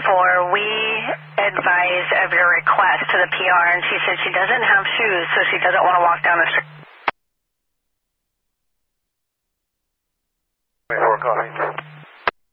before, we advised of your request to the PR, and she said she doesn't have shoes, so she doesn't want to walk down the street. 24 calling.